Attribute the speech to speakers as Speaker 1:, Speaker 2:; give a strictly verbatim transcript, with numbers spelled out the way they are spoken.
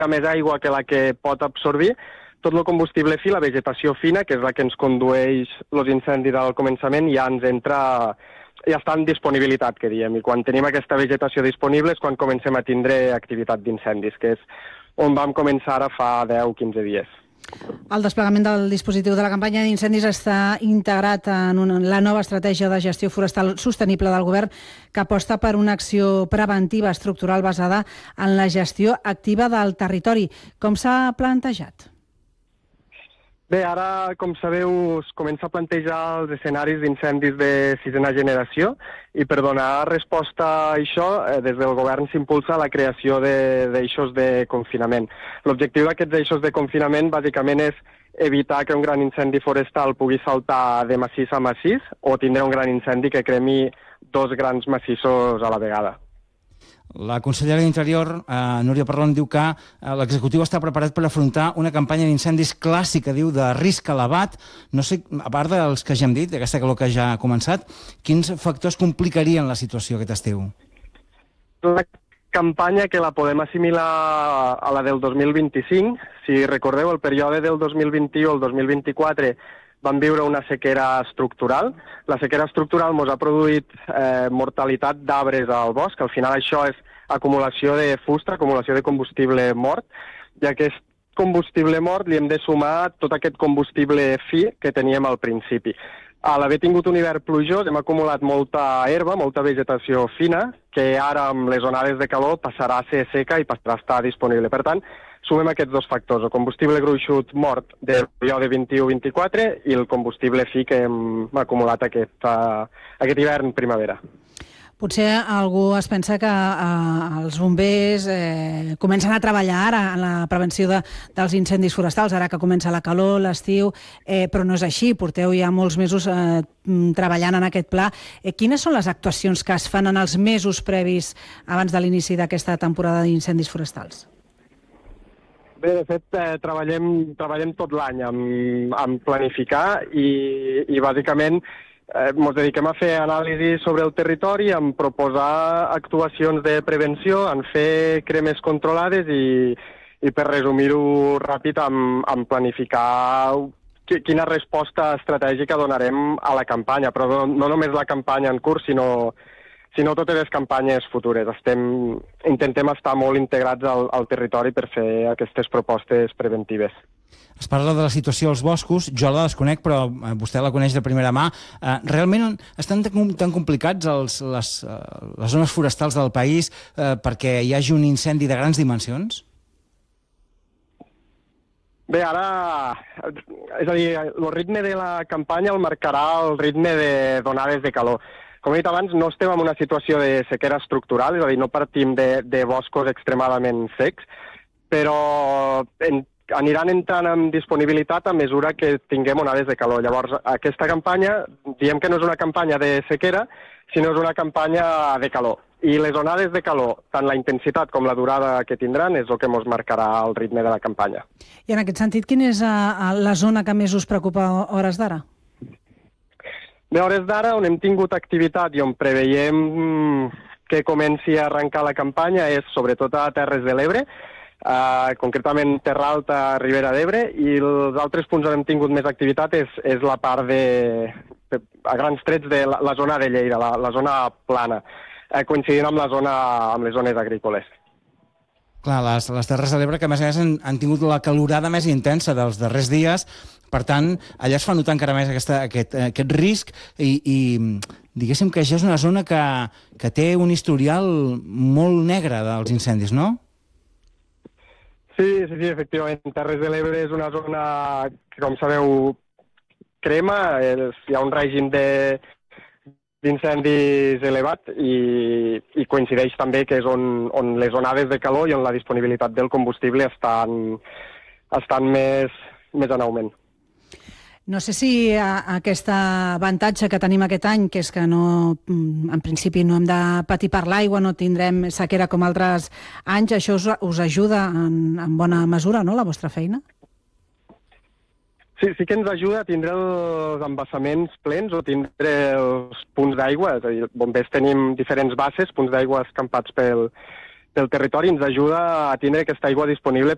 Speaker 1: més aigua que la que pot absorbir, tot el combustible fi, la vegetació fina, que és la que ens condueix els incendis al començament, ja ens entra, ja està en disponibilitat, que diem, i quan tenim aquesta vegetació disponible és quan comencem a tindre activitat d'incendis, que és on vam començar ara fa deu a quinze dies.
Speaker 2: El desplegament del dispositiu de la campanya d'incendis està integrat en una, la nova estratègia de gestió forestal sostenible del govern, que aposta per una acció preventiva estructural basada en la gestió activa del territori. Com s'ha plantejat?
Speaker 1: Bé, ara, com sabeu, es comença a plantejar els escenaris d'incendis de sisena generació i per donar resposta a això, eh, des del govern s'impulsa la creació d'eixos de, de confinament. L'objectiu d'aquests eixos de confinament bàsicament és evitar que un gran incendi forestal pugui saltar de massís a massís o tindre un gran incendi que cremi dos grans massissos a la vegada.
Speaker 3: La consellera d'Interior, eh, Núria Parlon, diu que eh, l'executiu està preparat per afrontar una campanya d'incendis clàssica, diu, de risc elevat. No sé, a part dels que ja hem dit, d'aquesta calor que ja ha començat, quins factors complicarien la situació aquest estiu?
Speaker 1: Una campanya que la podem assimilar a la del dos mil vint-i-cinc. Si recordeu, el període del dos mil vint-i-u al dos mil vint-i-quatre vam viure una sequera estructural. La sequera estructural ens ha produït eh, mortalitat d'arbres al bosc. Al final això és acumulació de fusta, acumulació de combustible mort, i a aquest combustible mort li hem de sumar tot aquest combustible fi que teníem al principi. A l'haver tingut un hivern plujós hem acumulat molta herba, molta vegetació fina, que ara amb les onades de calor passarà a ser seca i passarà a estar disponible. Per tant, sumem aquests dos factors, el combustible gruixut mort del període vint-i-u vint-i-quatre i el combustible fi que hem acumulat aquest, uh, aquest hivern primavera.
Speaker 2: Potser algú es pensa que eh, els bombers eh, comencen a treballar ara en la prevenció de, dels incendis forestals, ara que comença la calor, l'estiu, eh, però no és així, porteu ja molts mesos eh, treballant en aquest pla. Eh, quines són les actuacions que es fan en els mesos previs abans de l'inici d'aquesta temporada d'incendis forestals?
Speaker 1: Bé, de fet, eh, treballem, treballem tot l'any amb, amb planificar i, i bàsicament eh, ens dediquem a fer anàlisi sobre el territori, en proposar actuacions de prevenció, en fer cremes controlades i, i per resumir-ho ràpid, en, en planificar quina resposta estratègica donarem a la campanya, però no, no només la campanya en curs, sinó sinó totes les campanyes futures. Estem, intentem estar molt integrats al, al territori per fer aquestes propostes preventives.
Speaker 3: Es parla de la situació als boscos, jo la desconec, però vostè la coneix de primera mà. Eh, realment estan tan complicats els, les, les zones forestals del país eh, perquè hi hagi un incendi de grans dimensions?
Speaker 1: Bé, ara, és a dir, el ritme de la campanya el marcarà el ritme de d'onades de calor. Com he dit abans, no estem en una situació de sequera estructural, és a dir, no partim de, de boscos extremadament secs, però en, aniran entrant en disponibilitat a mesura que tinguem onades de calor. Llavors, aquesta campanya, diem que no és una campanya de sequera, sinó és una campanya de calor. I les onades de calor, tant la intensitat com la durada que tindran, és el que ens marcarà el ritme de la campanya.
Speaker 2: I en aquest sentit, quina és la zona que més us preocupa a hores d'ara?
Speaker 1: Bé, a hores d'ara, on hem tingut activitat i on preveiem que comenci a arrencar la campanya és sobretot a Terres de l'Ebre, eh, concretament Terra Alta, Ribera d'Ebre, i els altres punts on hem tingut més activitat és, és la part de, de, a grans trets, de la, la zona de Lleida, la, la zona plana, eh, coincidint amb, la zona, amb les zones agrícoles.
Speaker 3: Clar, les, les Terres de l'Ebre, que a més a més han, han tingut la calorada més intensa dels darrers dies, per tant, allà es fa notar encara més aquesta, aquest, aquest risc i, i diguéssim que això és una zona que, que té un historial molt negre dels incendis, no?
Speaker 1: Sí, sí, sí, efectivament. Terres de l'Ebre és una zona que, com sabeu, crema, és, hi ha un règim de d'incendis elevat i, i coincideix també que és on, on les onades de calor i on la disponibilitat del combustible estan, estan més, més en augment.
Speaker 2: No sé si a, aquest avantatge que tenim aquest any, que és que no, en principi no hem de patir per l'aigua, no tindrem sequera com altres anys, això us, us ajuda en, en bona mesura, no?, la vostra feina?
Speaker 1: Sí, sí que ens ajuda a tindre els embassaments plens o tindre els punts d'aigua. És a dir, els bombers tenim diferents basses, punts d'aigua escampats pel, pel territori, ens ajuda a tindre aquesta aigua disponible